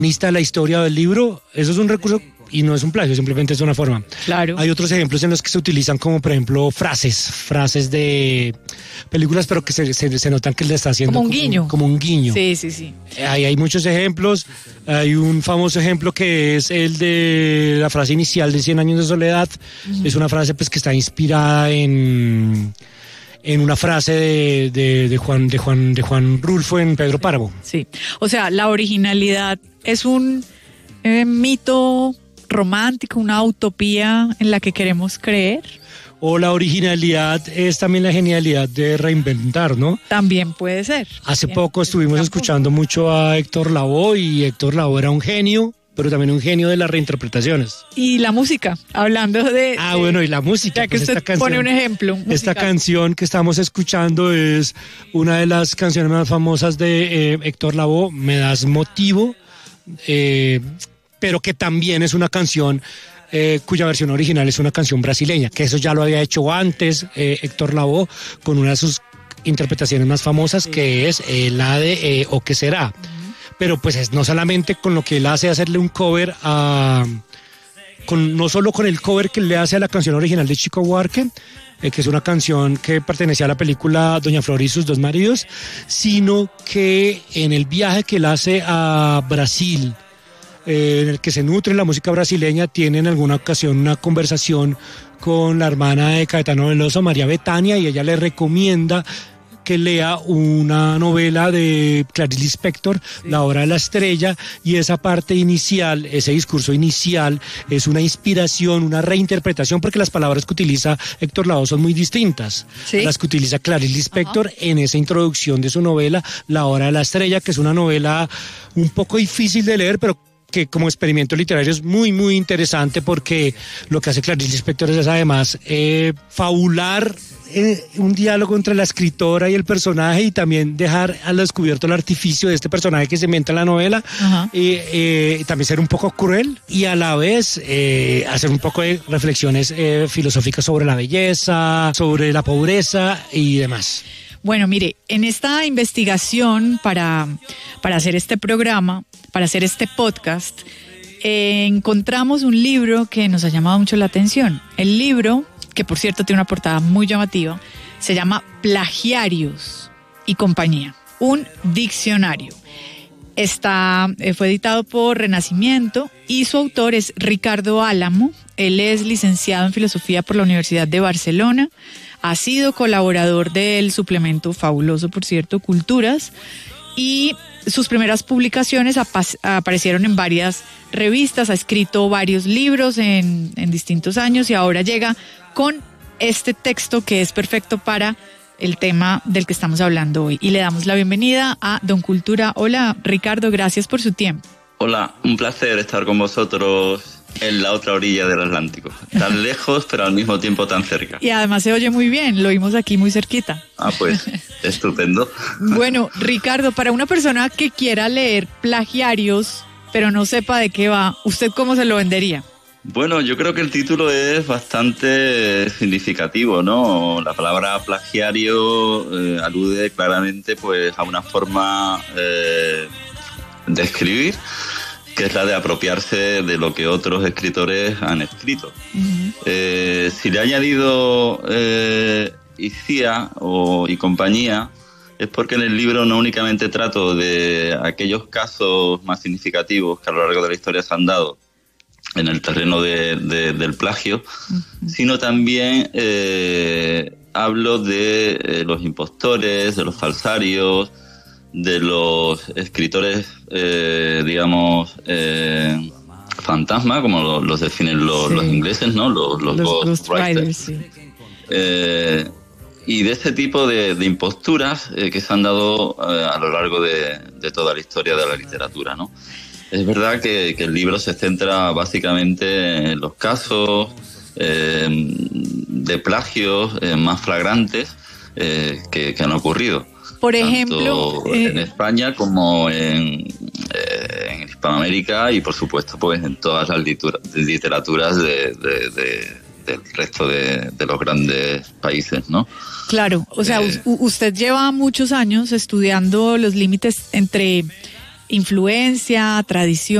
la historia del libro, eso es un recurso y no es un plagio, simplemente es una forma. Claro. Hay otros ejemplos en los que se utilizan como, por ejemplo, frases de películas, pero que se notan que le está haciendo como un guiño. Como un guiño. Sí. Hay muchos ejemplos. Hay un famoso ejemplo que es el de la frase inicial de 100 años de soledad. Uh-huh. Es una frase pues que está inspirada en una frase de Juan Rulfo en Pedro Páramo. Sí, o sea, la originalidad es un mito romántico, una utopía en la que queremos creer. O la originalidad es también la genialidad de reinventar, ¿no? También puede ser. Hace poco estuvimos escuchando mucho a Héctor Lavoe y Héctor Lavoe era un genio, pero también un genio de las reinterpretaciones. Y la música, hablando de... bueno, y la música. Ya que pues usted pone un ejemplo musical. Esta canción que estamos escuchando es una de las canciones más famosas de Héctor Lavoe, Me das motivo, pero que también es una canción cuya versión original es una canción brasileña, que eso ya lo había hecho antes Héctor Lavoe con una de sus interpretaciones más famosas, que es la de O qué será. Pero pues es no solamente con lo que él hace hacerle un cover no solo con el cover que le hace a la canción original de Chico Buarque, que es una canción que pertenecía a la película Doña Flor y sus dos maridos, sino que en el viaje que él hace a Brasil, en el que se nutre la música brasileña, tiene en alguna ocasión una conversación con la hermana de Caetano Veloso, María Betania, y ella le recomienda que lea una novela de Clarice Lispector, La hora de la estrella, y esa parte inicial, ese discurso inicial, es una inspiración, una reinterpretación, porque las palabras que utiliza Héctor Lavoe son muy distintas. ¿Sí? Las que utiliza Clarice Lispector en esa introducción de su novela, La hora de la estrella, que es una novela un poco difícil de leer, pero que como experimento literario es muy, muy interesante, porque lo que hace Clarice Lispector es además fabular un diálogo entre la escritora y el personaje, y también dejar al descubierto el artificio de este personaje que se inventa en la novela, y también ser un poco cruel y a la vez hacer un poco de reflexiones filosóficas sobre la belleza, sobre la pobreza y demás. Bueno, mire, en esta investigación para hacer este programa, para hacer este podcast, encontramos un libro que nos ha llamado mucho la atención. El libro, que por cierto tiene una portada muy llamativa, se llama Plagiarios y compañía, un diccionario. Fue editado por Renacimiento y su autor es Ricardo Álamo. Él es licenciado en Filosofía por la Universidad de Barcelona. Ha sido colaborador del suplemento fabuloso, por cierto, Culturas, y sus primeras publicaciones aparecieron en varias revistas, ha escrito varios libros en distintos años y ahora llega con este texto que es perfecto para el tema del que estamos hablando hoy. Y le damos la bienvenida a Don Cultura. Hola, Ricardo, gracias por su tiempo. Hola, un placer estar con vosotros en la otra orilla del Atlántico. Tan lejos, pero al mismo tiempo tan cerca. Y además se oye muy bien, lo oímos aquí muy cerquita. Pues, estupendo. Bueno, Ricardo, para una persona que quiera leer Plagiarios, pero no sepa de qué va, ¿usted cómo se lo vendería? Bueno, yo creo que el título es bastante significativo, ¿no? La palabra plagiario alude claramente pues a una forma de escribir, que es la de apropiarse de lo que otros escritores han escrito. Uh-huh. Si le ha añadido Icía y compañía, es porque en el libro no únicamente trato de aquellos casos más significativos que a lo largo de la historia se han dado en el terreno del plagio, uh-huh, sino también hablo de los impostores, de los falsarios, de los escritores, digamos, fantasma, como los definen los ingleses, ¿no? Los ghostwriters. Sí. Y de este tipo de imposturas que se han dado a lo largo de toda la historia de la literatura, ¿no? Es verdad que el libro se centra básicamente en los casos de plagios más flagrantes que han ocurrido. Por ejemplo, tanto en España como en Hispanoamérica y por supuesto pues en todas las literaturas del resto de los grandes países, ¿no? Claro, o sea, usted lleva muchos años estudiando los límites entre influencia, tradición